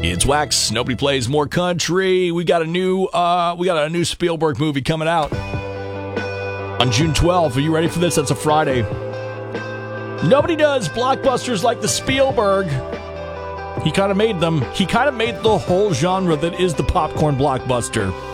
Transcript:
It's Wax. Nobody plays more country. We got a new Spielberg movie coming out on June 12th. Are you ready for this? That's a Friday. Nobody does blockbusters like the Spielberg. He kind of made them. He kind of made the whole genre that is the popcorn blockbuster.